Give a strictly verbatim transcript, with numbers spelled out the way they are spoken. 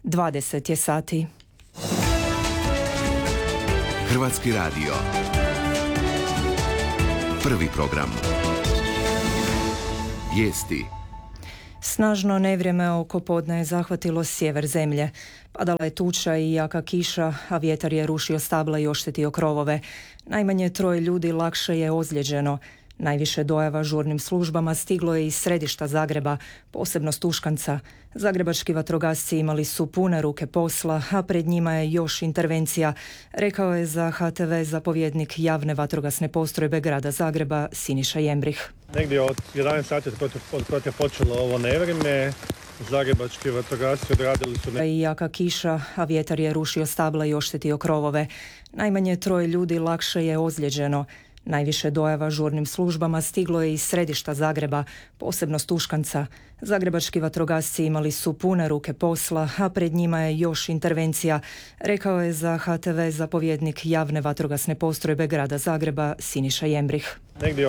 dvadeset je sati. Hrvatski radio. Prvi program. Vijesti. Snažno nevrijeme oko podne je zahvatilo sjever zemlje. Padala je tuča i jaka kiša, a vjetar je rušio stabla i oštetio krovove. Najmanje troje ljudi lakše je ozlijeđeno. Najviše dojava žurnim službama stiglo je iz središta Zagreba, posebno Stuškanca. Zagrebački vatrogasci imali su pune ruke posla, a pred njima je još intervencija, rekao je za H T V zapovjednik javne vatrogasne postrojbe grada Zagreba Siniša Jembrih. Negdje od jedanaest sati od kada je počelo ovo nevrijeme, zagrebački vatrogasci odradili su... Ne... I jaka kiša, a vjetar je rušio stabla i oštetio krovove. Najmanje troje ljudi lakše je ozlijeđeno. Najviše dojava žurnim službama stiglo je iz središta Zagreba, posebno Stuškanca. Zagrebački vatrogasci imali su pune ruke posla, a pred njima je još intervencija, rekao je za H T V zapovjednik javne vatrogasne postrojbe grada Zagreba Siniša Jembrih. Negdje